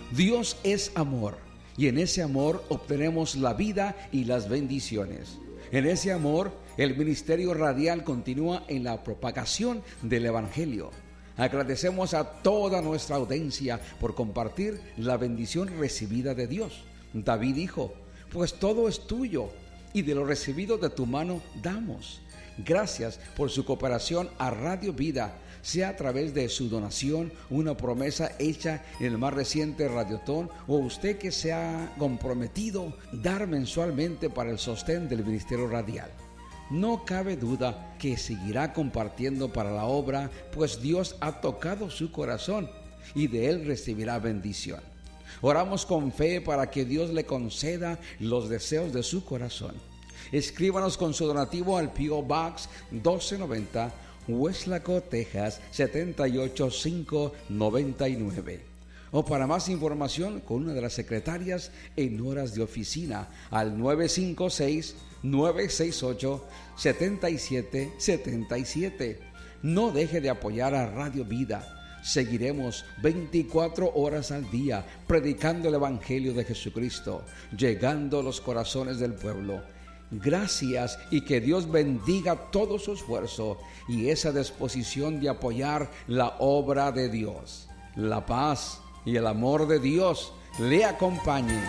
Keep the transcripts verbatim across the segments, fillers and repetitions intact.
Dios es amor y en ese amor obtenemos la vida y las bendiciones. En ese amor, el ministerio radial continúa en la propagación del Evangelio. Agradecemos a toda nuestra audiencia por compartir la bendición recibida de Dios. David dijo: pues todo es tuyo y de lo recibido de tu mano damos. Gracias por su cooperación a Radio Vida, sea a través de su donación, una promesa hecha en el más reciente Radiotón, o usted que se ha comprometido dar mensualmente para el sostén del Ministerio Radial. No cabe duda que seguirá compartiendo para la obra, pues Dios ha tocado su corazón y de él recibirá bendición. Oramos con fe para que Dios le conceda los deseos de su corazón. Escríbanos con su donativo al P O Box doce noventa, Weslaco, Texas setenta y ocho mil quinientos noventa y nueve. O para más información con una de las secretarias en horas de oficina al nueve cinco seis, nueve seis ocho, siete siete siete siete. No deje de apoyar a Radio Vida. Seguiremos veinticuatro horas al día predicando el Evangelio de Jesucristo, llegando a los corazones del pueblo. Gracias y que Dios bendiga todo su esfuerzo y esa disposición de apoyar la obra de Dios. La paz y el amor de Dios le acompañen.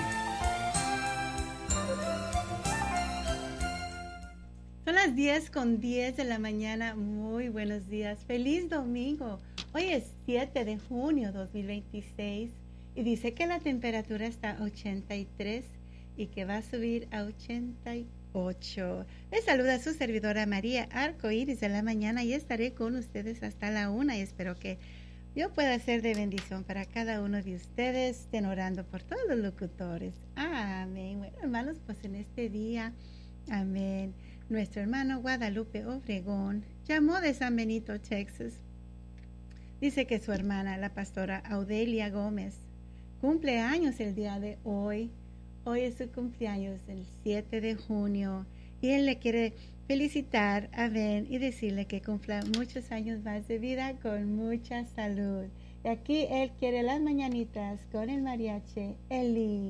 Son las diez con diez de la mañana. Muy buenos días. Feliz domingo. Hoy es siete de junio dos mil veintiséis y dice que la temperatura está a ochenta y tres y que va a subir a ochenta y ocho. Les saluda su servidora María Arcoíris de la mañana y estaré con ustedes hasta la una y espero que yo pueda ser de bendición para cada uno de ustedes. Estén orando por todos los locutores. Amén. Bueno, hermanos, pues en este día, amén, nuestro hermano Guadalupe Obregón llamó de San Benito, Texas. Dice que su hermana, la pastora Audelia Gómez, cumple años el día de hoy. Hoy es su cumpleaños, el siete de junio, y él le quiere felicitar a Ben y decirle que cumpla muchos años más de vida con mucha salud. Y aquí él quiere las mañanitas con el mariachi Eli.